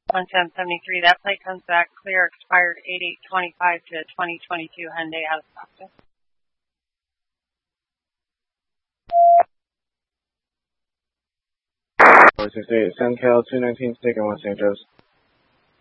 1773. That plate comes back clear, expired 8/8/25 to 2022. Hyundai out of stock. $68, SunCal 219, taking 1 St. Joseph.